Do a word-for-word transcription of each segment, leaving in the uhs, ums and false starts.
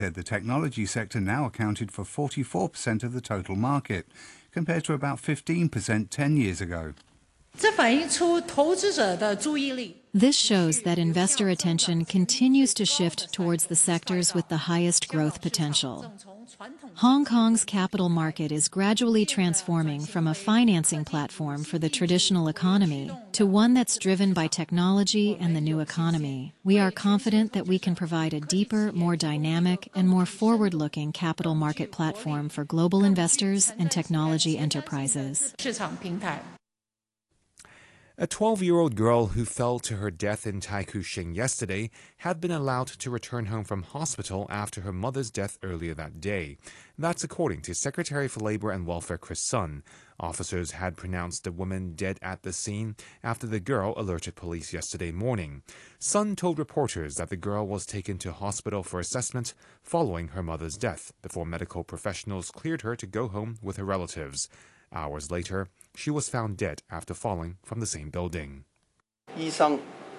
Said the technology sector now accounted for forty-four percent of the total market, compared to about fifteen percent ten years ago. This shows that investor attention continues to shift towards the sectors with the highest growth potential. Hong Kong's capital market is gradually transforming from a financing platform for the traditional economy to one that's driven by technology and the new economy. We are confident that we can provide a deeper, more dynamic, and more forward-looking capital market platform for global investors and technology enterprises. A twelve-year-old girl who fell to her death in Taikoo Shing yesterday had been allowed to return home from hospital after her mother's death earlier that day. That's according to Secretary for Labor and Welfare Chris Sun. Officers had pronounced the woman dead at the scene after the girl alerted police yesterday morning. Sun told reporters that the girl was taken to hospital for assessment following her mother's death before medical professionals cleared her to go home with her relatives. Hours later, she was found dead after falling from the same building. The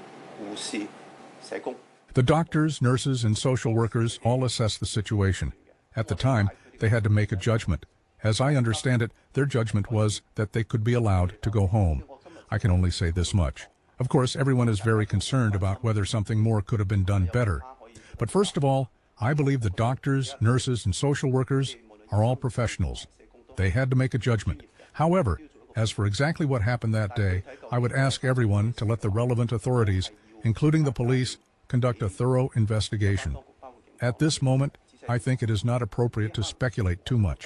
doctors, nurses, and social workers all assessed the situation. At the time, they had to make a judgment. As I understand it, their judgment was that they could be allowed to go home. I can only say this much. Of course, everyone is very concerned about whether something more could have been done better. But first of all, I believe the doctors, nurses, and social workers are all professionals. They had to make a judgment. However, as for exactly what happened that day, I would ask everyone to let the relevant authorities, including the police, conduct a thorough investigation. At this moment, I think it is not appropriate to speculate too much.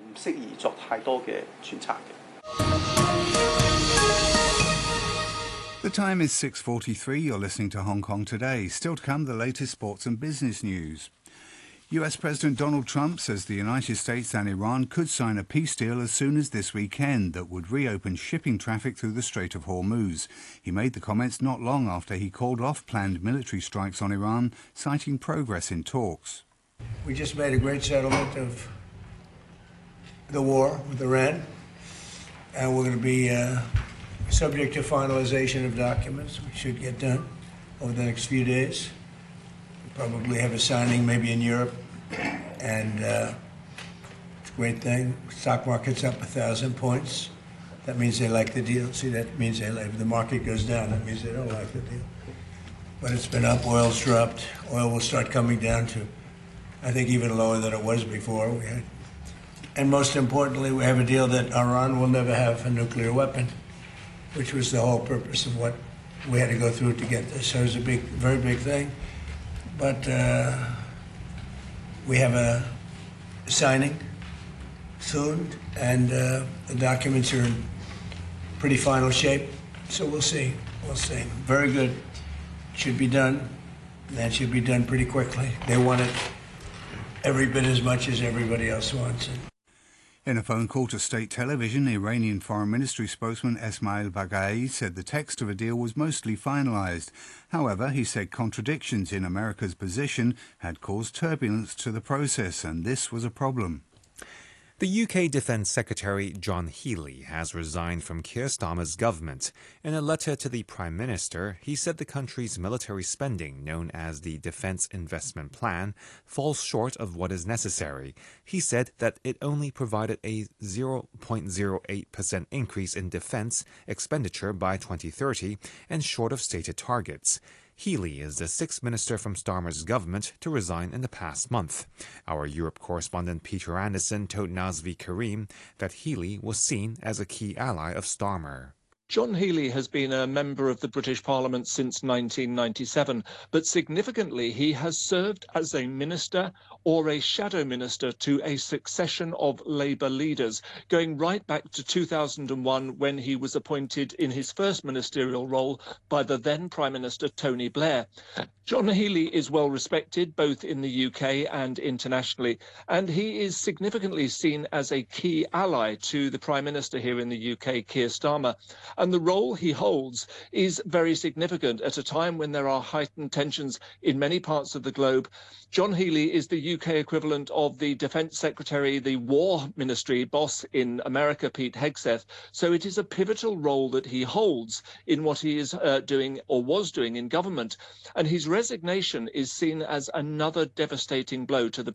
The time is six forty-three. You're listening to Hong Kong Today. Still to come, the latest sports and business news. U S President Donald Trump says the United States and Iran could sign a peace deal as soon as this weekend that would reopen shipping traffic through the Strait of Hormuz. He made the comments not long after he called off planned military strikes on Iran, citing progress in talks. We just made a great settlement of the war with Iran, and we're going to be uh, subject to finalization of documents, which should get done over the next few days. Probably have a signing maybe in Europe, and uh, it's a great thing. Stock market's up a thousand points. That means they like the deal. See, that means they like. If the market goes down, that means they don't like the deal. But it's been up. Oil's dropped. Oil will start coming down to, I think, even lower than it was before. We had, and most importantly, we have a deal that Iran will never have a nuclear weapon, which was the whole purpose of what we had to go through to get this. So it was a big, very big thing. But uh, we have a signing soon, and uh, the documents are in pretty final shape. So we'll see. We'll see. Very good. Should be done. That should be done pretty quickly. They want it every bit as much as everybody else wants it. In a phone call to state television, Iranian Foreign Ministry spokesman Esmail Baghaei said the text of a deal was mostly finalized. However, he said contradictions in America's position had caused turbulence to the process, and this was a problem. The U K Defence Secretary John Healey has resigned from Keir Starmer's government. In a letter to the Prime Minister, he said the country's military spending, known as the Defence Investment Plan, falls short of what is necessary. He said that it only provided a zero point zero eight percent increase in defence expenditure by twenty thirty and short of stated targets. Healey is the sixth minister from Starmer's government to resign in the past month. Our Europe correspondent Peter Anderson told Nazvi Karim that Healey was seen as a key ally of Starmer. John Healey has been a member of the British Parliament since nineteen ninety-seven, but significantly he has served as a minister or a shadow minister to a succession of Labour leaders, going right back to two thousand one when he was appointed in his first ministerial role by the then Prime Minister Tony Blair. John Healey is well respected both in the U K and internationally, and he is significantly seen as a key ally to the Prime Minister here in the U K, Keir Starmer. And the role he holds is very significant at a time when there are heightened tensions in many parts of the globe. John Healey is the U K equivalent of the Defence Secretary, the War Ministry boss in America, Pete Hegseth. So it is a pivotal role that he holds in what he is uh, doing or was doing in government. And his resignation is seen as another devastating blow to the